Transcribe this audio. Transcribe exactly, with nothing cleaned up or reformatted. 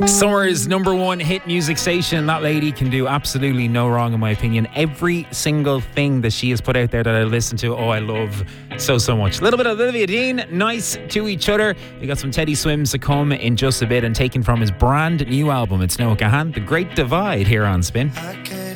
Summer's number one hit music station. That lady can do absolutely no wrong in my opinion. Every single thing that she has put out there that I listen to, oh, I love so, so much. A little bit of Olivia Dean, Nice to Each Other. We got some Teddy Swims to come in just a bit and taken from his brand new album. It's Noah Kahan, The Great Divide, here on Spin. I can't